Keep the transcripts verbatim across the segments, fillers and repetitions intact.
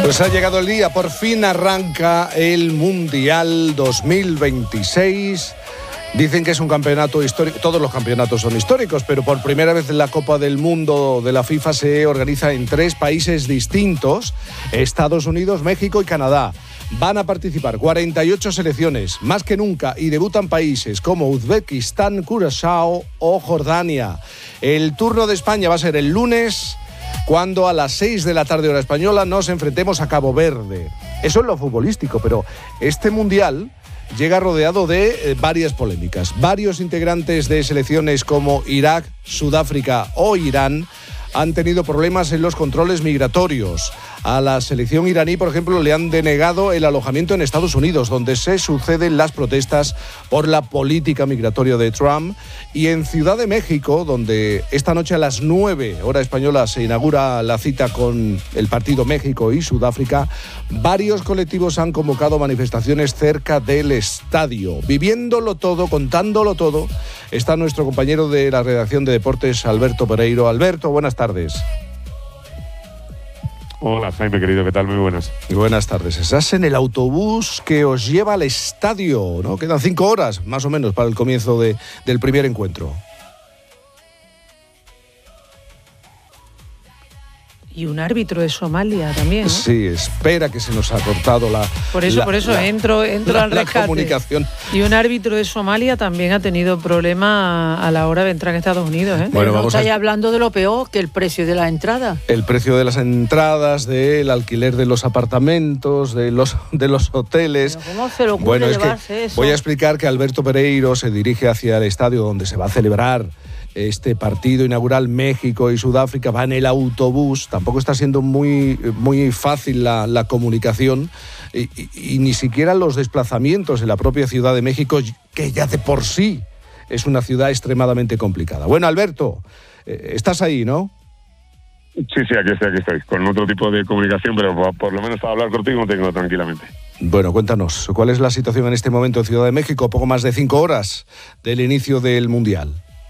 Pues ha llegado el día, por fin arranca el Mundial dos mil veintiséis. Dicen que es un campeonato histórico, todos los campeonatos son históricos, pero por primera vez la Copa del Mundo de la FIFA se organiza en tres países distintos, Estados Unidos, México y Canadá. Van a participar cuarenta y ocho selecciones, más que nunca, y debutan países como Uzbekistán, Curazao o Jordania. El turno de España va a ser el lunes, cuando a las seis de la tarde hora española nos enfrentemos a Cabo Verde. Eso es lo futbolístico, pero este Mundial llega rodeado de eh, varias polémicas. Varios integrantes de selecciones como Irak, Sudáfrica o Irán han tenido problemas en los controles migratorios. A la selección iraní, por ejemplo, le han denegado el alojamiento en Estados Unidos, donde se suceden las protestas por la política migratoria de Trump. Y en Ciudad de México, donde esta noche a las nueve, hora española, se inaugura la cita con el partido México y Sudáfrica, varios colectivos han convocado manifestaciones cerca del estadio. Viviéndolo todo, contándolo todo, está nuestro compañero de la redacción de deportes, Alberto Pereiro. Alberto, buenas tardes. Hola, Jaime, querido, ¿qué tal? Muy buenas. Buenas tardes. Estás en el autobús que os lleva al estadio, ¿no? Quedan cinco horas, más o menos, para el comienzo de, del primer encuentro. Y un árbitro de Somalia también, ¿no? Sí, espera que se nos ha cortado la Por eso, la, por eso la, entro, entro la, al rescate. La comunicación. Y un árbitro de Somalia también ha tenido problemas a la hora de entrar en Estados Unidos, ¿eh? Bueno, no vamos estáis a... hablando de lo peor, que el precio de la entrada. El precio de las entradas, del alquiler de los apartamentos, de los, de los hoteles. Pero ¿cómo se le ocurre bueno, es llevarse que eso? Voy a explicar que Alberto Pereiro se dirige hacia el estadio donde se va a celebrar este partido inaugural México y Sudáfrica, va en el autobús. Tampoco está siendo muy, muy fácil la, la comunicación y, y, y ni siquiera los desplazamientos en la propia Ciudad de México, que ya de por sí es una ciudad extremadamente complicada. Bueno, Alberto, eh, estás ahí, ¿no? Sí, sí, aquí estoy, aquí estoy, con otro tipo de comunicación, pero por, por lo menos para hablar contigo tengo tranquilamente. Bueno, cuéntanos, ¿cuál es la situación en este momento en Ciudad de México? Poco más de cinco horas del inicio del Mundial.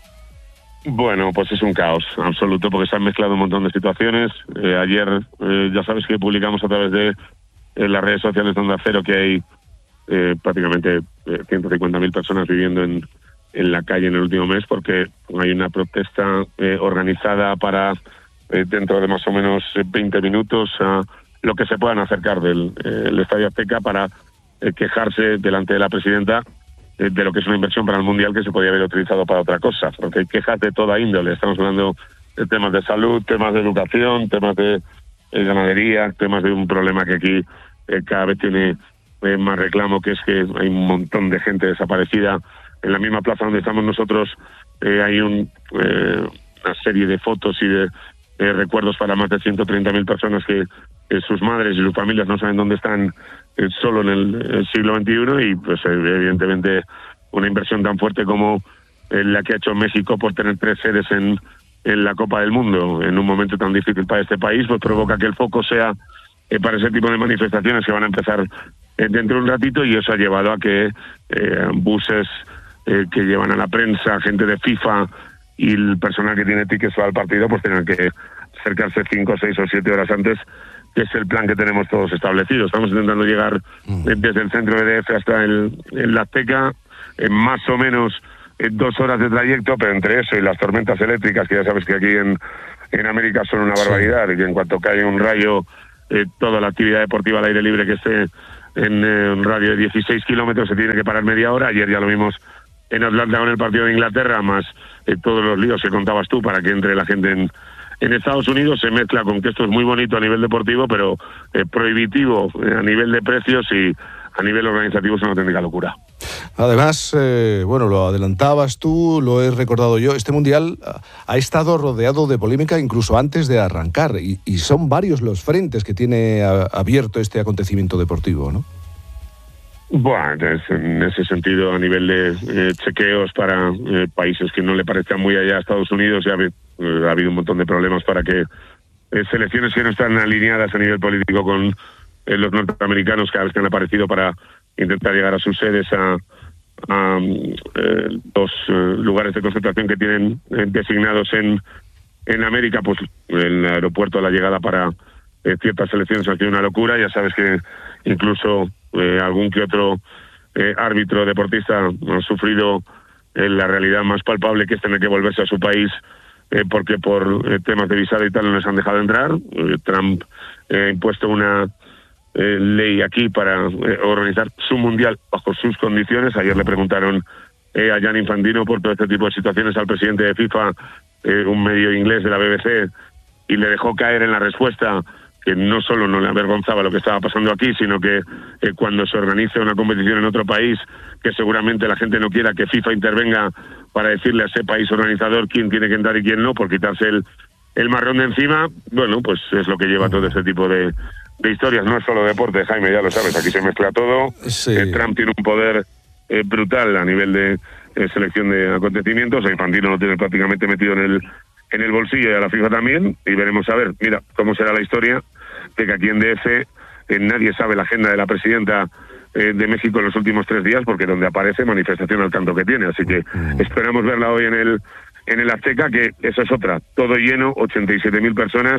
Bueno, pues es un caos absoluto porque se han mezclado un montón de situaciones. Eh, ayer eh, ya sabes que publicamos a través de eh, las redes sociales de Onda Cero que hay eh, prácticamente eh, ciento cincuenta mil personas viviendo en, en la calle en el último mes porque hay una protesta eh, organizada para eh, dentro de más o menos veinte minutos a lo que se puedan acercar del eh, el Estadio Azteca para eh, quejarse delante de la presidenta de lo que es una inversión para el Mundial que se podría haber utilizado para otra cosa, porque hay quejas de toda índole. Estamos hablando de temas de salud, temas de educación, temas de eh, ganadería, temas de un problema que aquí eh, cada vez tiene eh, más reclamo, que es que hay un montón de gente desaparecida. En la misma plaza donde estamos nosotros eh, hay un, eh, una serie de fotos y de eh, recuerdos para más de ciento treinta mil personas que eh, sus madres y sus familias no saben dónde están eh, solo en el, el siglo veintiuno y pues evidentemente una inversión tan fuerte como eh, la que ha hecho México por tener tres sedes en, en la Copa del Mundo en un momento tan difícil para este país, pues provoca que el foco sea eh, para ese tipo de manifestaciones que van a empezar eh, dentro de un ratito, y eso ha llevado a que eh, buses eh, que llevan a la prensa, gente de FIFA y el personal que tiene tickets para el partido pues tengan que acercarse cinco, seis o siete horas antes, que es el plan que tenemos todos establecido. Estamos intentando llegar eh, desde el centro de D F hasta el, el Azteca, en más o menos eh, dos horas de trayecto, pero entre eso y las tormentas eléctricas, que ya sabes que aquí en, en América son una barbaridad, y que en cuanto cae un rayo, eh, toda la actividad deportiva al aire libre que esté en eh, un radio de dieciséis kilómetros se tiene que parar media hora. Ayer ya lo vimos en Atlanta con el partido de Inglaterra, más eh, todos los líos que contabas tú para que entre la gente en, en Estados Unidos. Se mezcla con que esto es muy bonito a nivel deportivo, pero eh, prohibitivo eh, a nivel de precios, y a nivel organizativo es una auténtica locura. Además, eh, bueno, lo adelantabas tú, lo he recordado yo, este Mundial ha estado rodeado de polémica incluso antes de arrancar, y, y son varios los frentes que tiene a, abierto este acontecimiento deportivo, ¿no? Bueno, en ese sentido, a nivel de eh, chequeos para eh, países que no le parezcan muy allá a Estados Unidos, ya ha, eh, ha habido un montón de problemas para que eh, selecciones que no están alineadas a nivel político con eh, los norteamericanos, cada vez que han aparecido para intentar llegar a sus sedes a, a eh, los eh, lugares de concentración que tienen eh, designados en, en América, pues el aeropuerto, la llegada para eh, ciertas selecciones han sido una locura. Ya sabes que incluso eh, algún que otro eh, árbitro deportista ha sufrido eh, la realidad más palpable, que es tener que volverse a su país eh, porque por eh, temas de visado y tal no les han dejado entrar. Eh, Trump eh, ha impuesto una eh, ley aquí para eh, organizar su mundial bajo sus condiciones. Ayer le preguntaron eh, a Gianni Infantino por todo este tipo de situaciones al presidente de FIFA, eh, un medio inglés de la B B C, y le dejó caer en la respuesta que no solo no le avergonzaba lo que estaba pasando aquí, sino que eh, cuando se organice una competición en otro país, que seguramente la gente no quiera que FIFA intervenga para decirle a ese país organizador quién tiene que entrar y quién no, por quitarse el, el marrón de encima, bueno, pues es lo que lleva todo ese tipo de, de historias. No es solo deporte, Jaime, ya lo sabes, aquí se mezcla todo. Sí. Eh, Trump tiene un poder eh, brutal a nivel de eh, selección de acontecimientos, Infantino lo tiene prácticamente metido en el en el bolsillo, y a la FIFA también, y veremos a ver, mira, cómo será la historia de que aquí en D F eh, nadie sabe la agenda de la presidenta eh, de México en los últimos tres días, porque donde aparece manifestación al tanto que tiene, así que esperamos verla hoy en el en el Azteca, que esa es otra, todo lleno, ochenta y siete mil personas,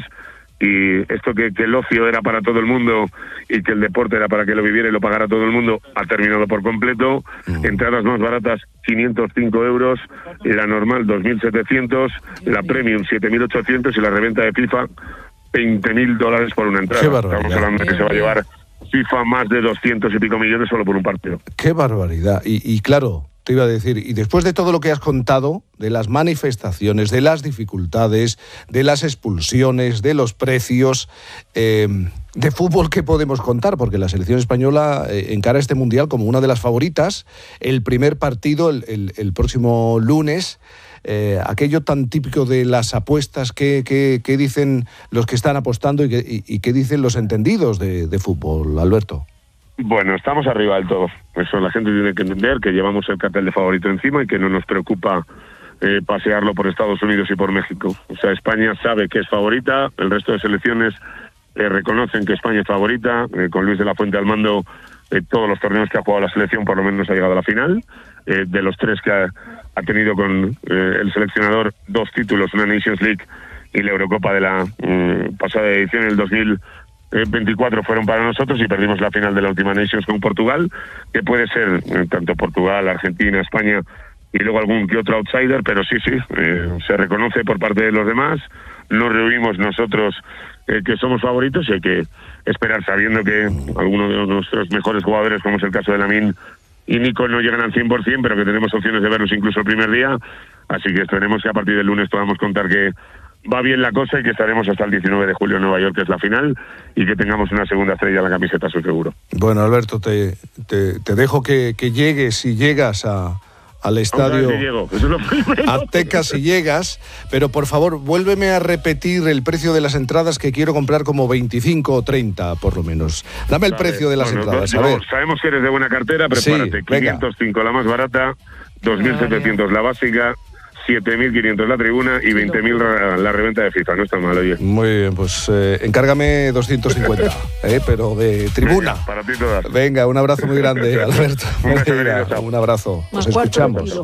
y esto que, que el ocio era para todo el mundo y que el deporte era para que lo viviera y lo pagara todo el mundo, ha terminado por completo. Entradas más baratas, quinientos cinco euros, y la normal dos mil setecientos, la premium siete mil ochocientos y la reventa de FIFA veinte mil dólares por una entrada. Estamos hablando de que se va a llevar FIFA más de doscientos y pico millones solo por un partido. ¡Qué barbaridad! Y, y claro, te iba a decir, y después de todo lo que has contado, de las manifestaciones, de las dificultades, de las expulsiones, de los precios, eh, de fútbol, ¿qué podemos contar? Porque la selección española eh, encara este Mundial como una de las favoritas. El primer partido, el, el, el próximo lunes, eh, aquello tan típico de las apuestas, ¿qué, qué, qué dicen los que están apostando y qué, y, y qué dicen los entendidos de, de fútbol, Alberto? Bueno, estamos arriba del todo. Eso la gente tiene que entender, que llevamos el cartel de favorito encima y que no nos preocupa eh, pasearlo por Estados Unidos y por México. O sea, España sabe que es favorita, el resto de selecciones eh, reconocen que España es favorita. Eh, con Luis de la Fuente al mando, eh, todos los torneos que ha jugado la selección por lo menos ha llegado a la final. Eh, de los tres que ha, ha tenido con eh, el seleccionador, dos títulos, una Nations League y la Eurocopa de la eh, pasada edición, en el dos mil veinticuatro, fueron para nosotros, y perdimos la final de la última Nations con Portugal, que puede ser eh, tanto Portugal, Argentina, España y luego algún que otro outsider, pero sí, sí, eh, se reconoce por parte de los demás, nos reunimos nosotros eh, que somos favoritos, y hay que esperar, sabiendo que algunos de nuestros mejores jugadores, como es el caso de Lamine y Nico, no llegan al cien por ciento, pero que tenemos opciones de verlos incluso el primer día, así que esperemos que a partir del lunes podamos contar que va bien la cosa y que estaremos hasta el diecinueve de julio en Nueva York, que es la final, y que tengamos una segunda estrella en la camiseta, eso seguro. Bueno, Alberto, te, te, te dejo que, que llegues, si llegas a, al estadio si llego, eso es lo primero. Azteca, si llegas, pero por favor, vuélveme a repetir el precio de las entradas, que quiero comprar como veinticinco o treinta, por lo menos. Dame el vale, precio de las bueno, entradas, no, a ver. Sabemos que eres de buena cartera, prepárate. Sí, quinientos cinco la más barata, dos mil setecientos la básica, siete mil quinientos la tribuna y veinte mil la, la reventa de FIFA. No está mal, oye. Muy bien, pues eh, encárgame doscientos cincuenta, eh, pero de tribuna. Venga, para ti todas. Venga, un abrazo muy grande, Alberto. Venga, un abrazo. Nos escuchamos.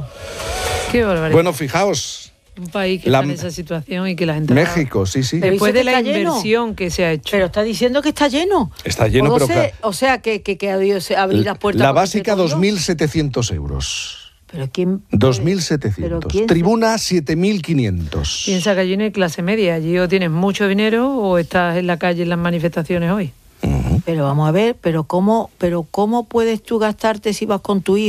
Qué barbaridad. Bueno, fijaos. Un país que la... está en esa situación y que la gente... México, sí, sí. Después de la inversión lleno. que se ha hecho. Pero está diciendo que está lleno. Está lleno, pero... Sé, o sea, que, que, que abrir las puertas... La básica, dos mil setecientos euros. ¿Pero quién? dos mil setecientos. Tribuna, siete mil quinientos. Piensa que allí no hay clase media. Allí o tienes mucho dinero o estás en la calle en las manifestaciones hoy. Uh-huh. Pero vamos a ver, pero ¿cómo, pero cómo puedes tú gastarte si vas con tu hijo?